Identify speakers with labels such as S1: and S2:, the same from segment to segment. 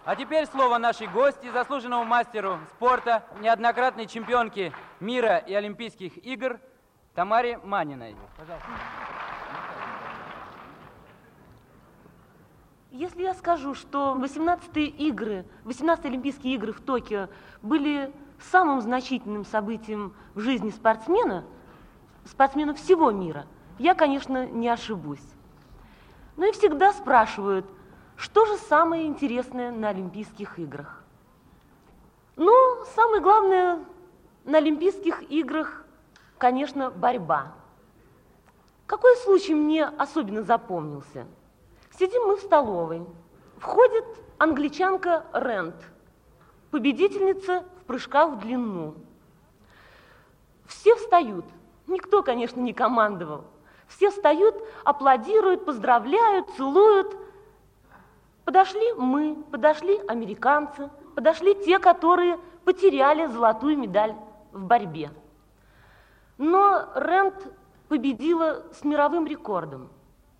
S1: А теперь слово нашей гости, заслуженному мастеру спорта, неоднократной чемпионке мира и Олимпийских игр Тамаре Маниной. Пожалуйста.
S2: Если я скажу, что 18-е Олимпийские игры в Токио были самым значительным событием в жизни спортсмена всего мира, я, конечно, не ошибусь. Но и всегда спрашивают, что же самое интересное на Олимпийских играх? Ну, самое главное на Олимпийских играх, конечно, борьба. Какой случай мне особенно запомнился? Сидим мы в столовой. Входит англичанка Рэнд, победительница в прыжках в длину. Все встают. Никто, конечно, не командовал. Все встают, аплодируют, поздравляют, целуют. Подошли мы, подошли американцы, подошли те, которые потеряли золотую медаль в борьбе. Но Рэнд победила с мировым рекордом.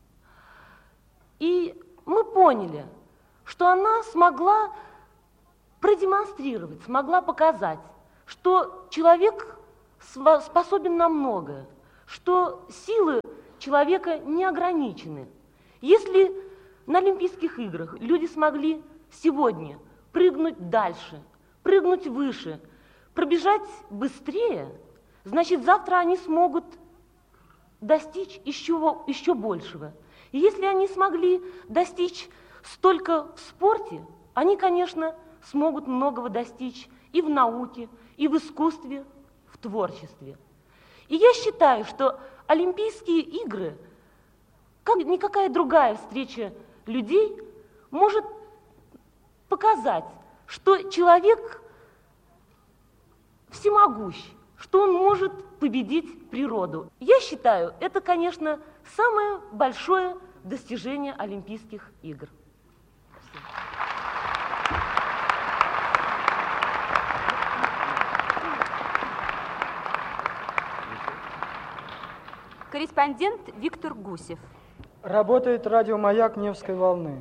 S2: И мы поняли, что она смогла продемонстрировать, смогла показать, что человек способен на многое, что силы человека не ограничены. Если на Олимпийских играх люди смогли сегодня прыгнуть дальше, прыгнуть выше, пробежать быстрее, значит, завтра они смогут достичь еще большего. И если они смогли достичь столько в спорте, они, конечно, смогут многого достичь и в науке, и в искусстве, в творчестве. И я считаю, что Олимпийские игры, как никакая другая встреча людей, может показать, что человек всемогущ, что он может победить природу. Я считаю, это, конечно, самое большое достижение Олимпийских игр.
S3: Корреспондент Виктор Гусев.
S4: Работает радиомаяк Невской волны.